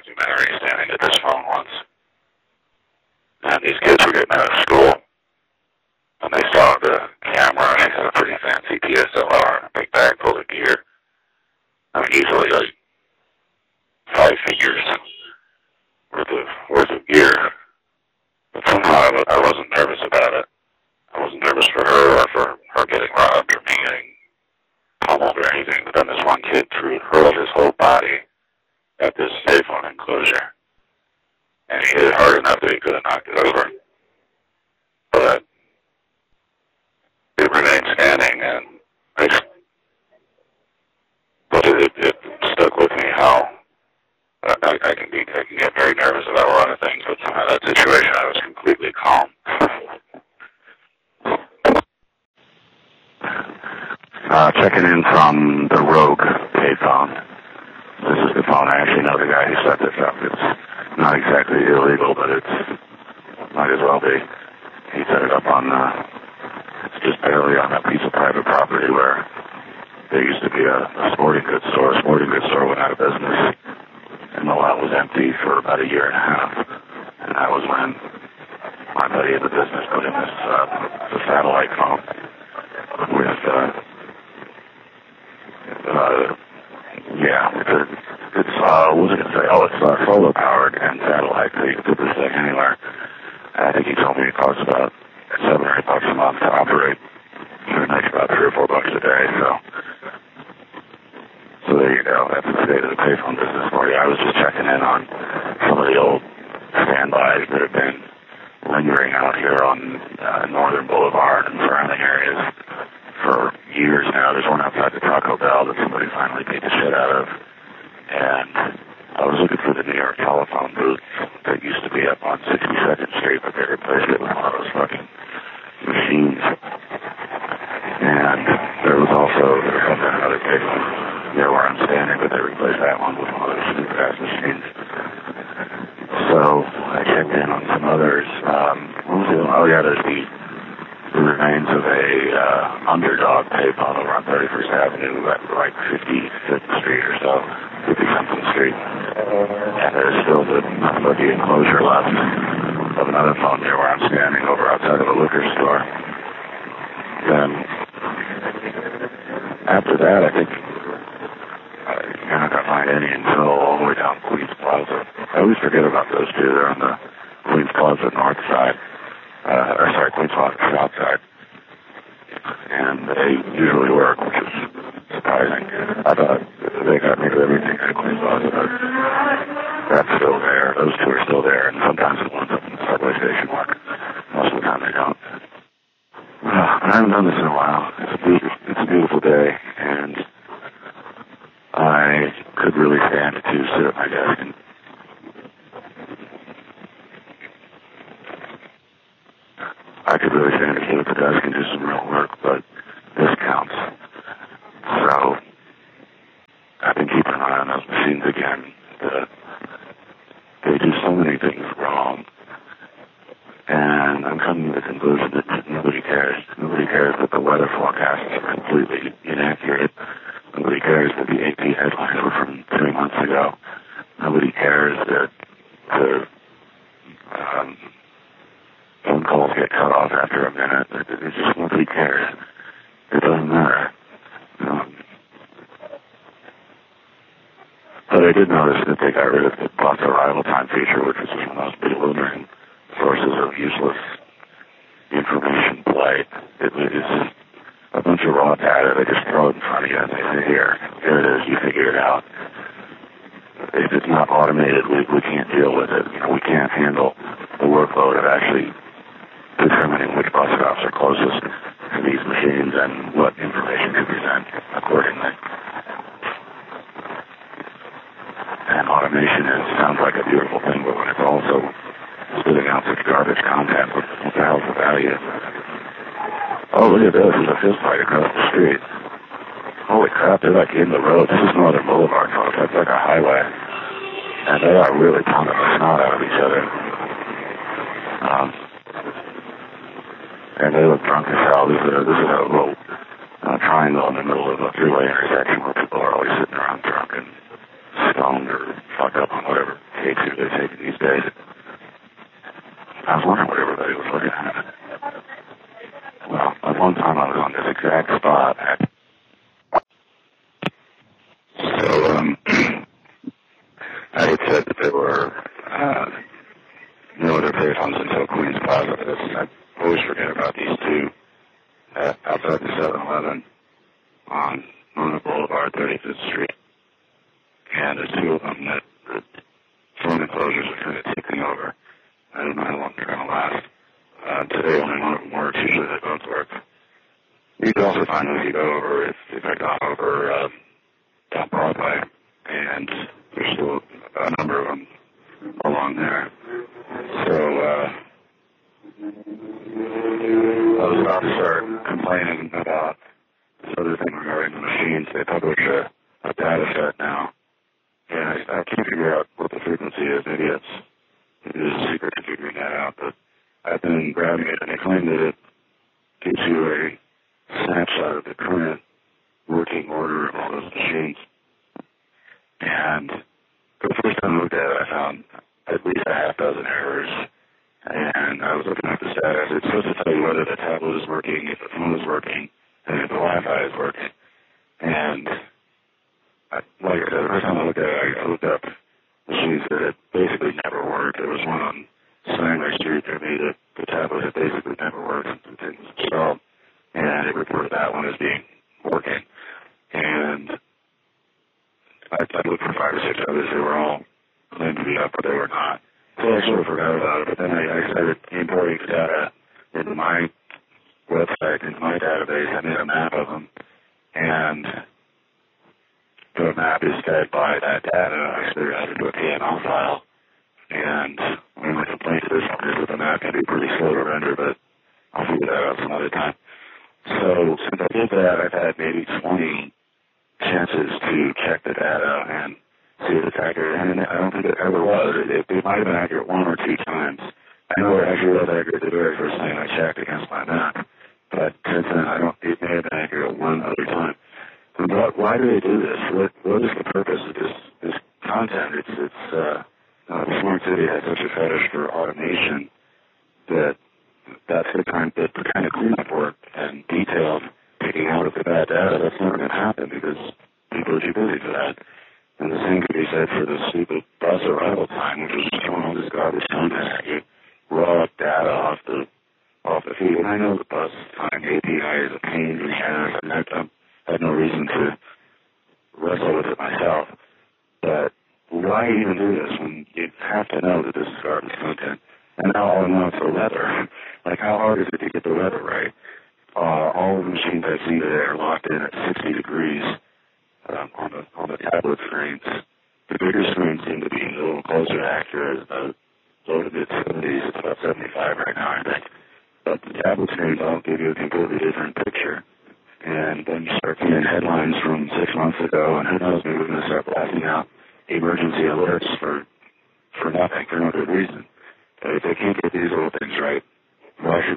documentary standing at this phone once, and these kids were getting out of school, and they saw the camera, and it had a pretty fancy DSLR and a big bag full of gear. I mean, easily like 5 figures worth of gear. But somehow I wasn't nervous about it. I wasn't nervous for her or for her getting robbed or me getting pummeled or anything. But then this one kid hurled his whole body at this payphone enclosure. And he hit it hard enough that he could have knocked it over. But it remained standing, and it stuck with me how I can get very nervous about a lot of things, but somehow that situation I was completely calm. Checking in from the Rogue payphone. This is the phone. I actually know the guy who set this up. It's not exactly illegal, but might as well be. He set it up on, it's just barely on a piece of private property where there used to be a sporting goods store. A sporting goods store went out of business, and the lot was empty for about a year and a half. And that was when my buddy in the business put in this satellite phone with, what was I going to say? Oh, it's solar powered and satellite, so you can put this thing anywhere. And I think he told me it costs about $7 or $8 a month to operate. So it makes about $3 or $4 a day, so there you go. That's the state of the payphone business for you. I was just checking in on some of the old standbys that have been lingering out here on Northern Boulevard and surrounding areas for years now. There's one outside the Taco Bell that somebody finally beat the shit out of. And I was looking for the New York telephone booth that used to be up on 62nd Street, but they replaced it with one of those fucking machines. And there was another payphone near where I'm standing, but they replaced that one with one of those super fast machines. So I checked in on some others. What was the other one? Oh yeah, there's the remains of a Underdog payphone over on 31st Avenue at like 55th Street or so, 50-something Street. And there's still nothing but the enclosure left of another phone near where I'm standing over outside of a liquor store. Then after that, I think you're not going to find any until all the way down Queens Plaza. I always forget about those two. They're on the Queens Plaza north side. Queens Plaza south side. And they usually work, which is surprising. I thought they got rid of everything at Queens Plaza, but that's still there. Those two are still there, and sometimes it winds up in the subway station work. Most of the time they don't. I haven't done this in a while. It's a beautiful day, and I could really stand to sit at my desk and do some real work, but this counts. So I've been keeping an eye on those machines again. They do so many things wrong, and I'm coming to the conclusion that nobody cares. Nobody cares that the weather forecasts are completely inaccurate. Nobody cares that the AP headlines were from 3 months ago. Nobody cares that the phone calls get cut off after a minute. It's just nobody cares. It doesn't matter. But I did notice that they got rid of the bus arrival time feature, which was one of the most bewildering sources of useless information play. It is a bunch of raw data. They just throw it in front of you and they say, here it is, you figure it out. If it's not automated, we can't deal with it. We can't handle the workload of actually determining which bus stops are closest to these machines and what information to present accordingly. And automation sounds like a beautiful thing, but when it's also spitting out such garbage content, what the hell's the value? Oh, look at this. There's a fist fight across the street. Holy crap, they're like in the road. This is Northern Boulevard, folks. That's like a highway. And they are really pounding the snot out of each other. And they look drunk as hell. This is a little triangle in the middle of a freeway intersection where people are always sitting around drunk and stoned or fucked up on whatever one time I was on this exact spot. So, I had said that there were no other payphones until Queens Plaza. I always forget about these two outside the 7-Eleven on Mona Boulevard, 35th Street. And there's two of them that the phone enclosures are kind of taking over. I don't know how long they're going to last. Today only one of them works. Usually they both work. You can also find them if you go over, if I got over down Broadway, and there's still a number of them along there. So I was about to start complaining about this other thing regarding the machines. They publish a data set now, and I can't figure out what the frequency is. Maybe there's a secret to figuring that out, but I've been grabbing it, and they claim that it gives you a snapshot of the current working order of all those machines. And the first time I looked at it, I found at least a half dozen errors. And I was looking at the status. It's supposed to tell you whether the tablet is working, if the phone is working, and if the Wi-Fi is working. And like I said, the first time I looked at it, I looked up machines that had basically never worked. There was one on Steinway Street near me that the tablet had basically never worked and things installed. And it reported that one as being working. And I looked for 5 or 6 others. They were all claimed to be up, but they were not. So I sort of forgot about it. But then I started importing data into my website, into my database. I made a map of them. And the map is fed by that data. I split it out into a PML file. And one of my complaints to this one is that the map can be pretty slow to render, but I'll figure that out some other time. So since I did that, I've had maybe 20 chances to check the data and see if it's accurate. And I don't think it ever was. It might have been accurate 1 or 2 times. I know it actually was accurate the very first time I checked against my map. But since then, it may have been accurate 1 other time. But why do they do this? What is the purpose of this content? The smart city has such a fetish for automation that's the kind of cleanup work and detailed picking out of the bad data. That's never going to happen because people are too busy for that. And the same could be said for the stupid bus arrival time, which was just throwing all this garbage content at you, raw data off the feed. And I know the bus time API is a pain in the ass, and I had no reason to wrestle with it myself. But why even do this when you have to know that this is garbage content? And now all I know it's the weather. Like, how hard is it to get the weather right? All of the machines I've seen today are locked in at 60 degrees on the tablet screens. The bigger screens seem to be a little closer to accurate, low to mid-70s. It's about 75 right now, I think. But the tablet screens all give you a completely different picture. And then you start seeing headlines from 6 months ago, and who knows, maybe we're going to start blasting out emergency alerts for nothing, for no good reason. If they can't get these little things right, why should